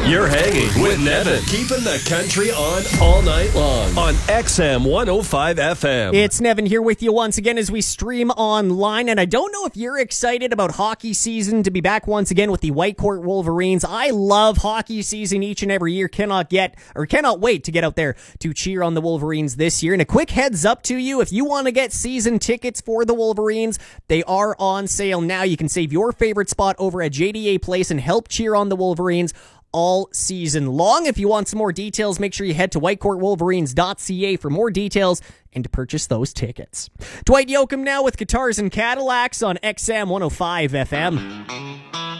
You're hanging with Nevin, keeping the country on all night long on XM 105 FM. It's Nevin here with you once again as we stream online, and I don't know if you're excited about hockey season to be back once again with the Whitecourt Wolverines. I love hockey season each and every year. Cannot wait to get out there to cheer on the Wolverines this year. And a quick heads up to you, if you want to get season tickets for the Wolverines, they are on sale now. You can save your favorite spot over at JDA Place and help cheer on the Wolverines all season long. If you want some more details, make sure you head to whitecourtwolverines.ca for more details and to purchase those tickets. Dwight Yoakam now with Guitars and Cadillacs on XM 105 FM.